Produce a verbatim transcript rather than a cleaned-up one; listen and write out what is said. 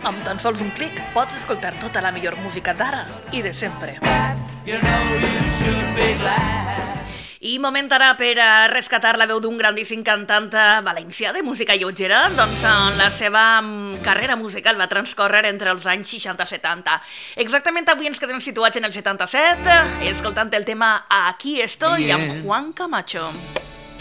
Amb tan sols un clic pots escoltar tota la millor música d'ara i de sempre. I moment ara per a rescatar la veu d'un grandíssim cantant valencià de música lleugera, doncs la seva carrera musical va transcórrer entre els anys seixanta i setanta. Exactament avui ens quedem situats en el setanta-set, escoltant el tema Aquí estoy amb Juan Camacho.